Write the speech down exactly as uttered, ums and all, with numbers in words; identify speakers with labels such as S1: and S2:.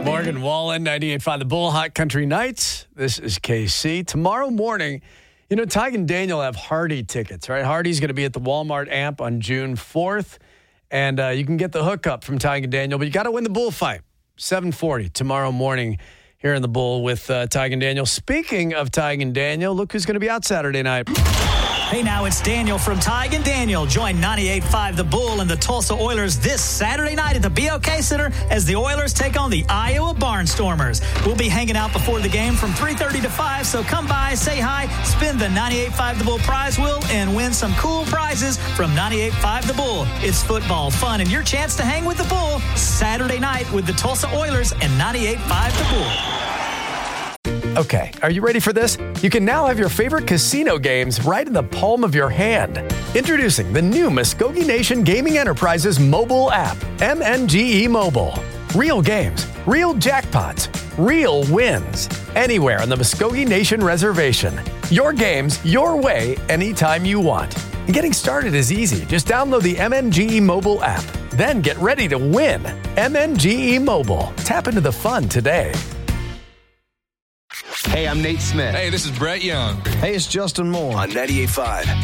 S1: Morgan Wallen, ninety-eight point five The Bull, Hot Country Nights. This is K C. Tomorrow morning, you know, Tig and Daniel have Hardy tickets, right? Hardy's going to be at the Walmart Amp on June fourth, and uh, you can get the hookup from Tig and Daniel, but you got to win the bullfight. seven forty tomorrow morning here in the Bull with uh, Tig and Daniel. Speaking of Tig and Daniel, look who's going to be out Saturday night.
S2: Hey, now it's Daniel from Tig and Daniel. Join ninety-eight point five The Bull and the Tulsa Oilers this Saturday night at the B O K Center as the Oilers take on the Iowa Barnstormers. We'll be hanging out before the game from three thirty to five, so come by, say hi, spin the ninety-eight point five The Bull prize wheel, and win some cool prizes from ninety-eight point five The Bull. It's football, fun, and your chance to hang with the Bull Saturday night with the Tulsa Oilers and ninety-eight point five The Bull.
S1: Okay, are you ready for this? You can now have your favorite casino games right in the palm of your hand. Introducing the new Muskogee Nation Gaming Enterprises mobile app, M N G E Mobile. Real games, real jackpots, real wins. Anywhere on the Muskogee Nation Reservation. Your games, your way, anytime you want. And getting started is easy. Just download the M N G E Mobile app. Then get ready to win. M N G E Mobile. Tap into the fun today.
S3: Hey, I'm Nate Smith.
S4: Hey, this is Brett Young.
S5: Hey, it's Justin Moore.
S6: On ninety-eight point five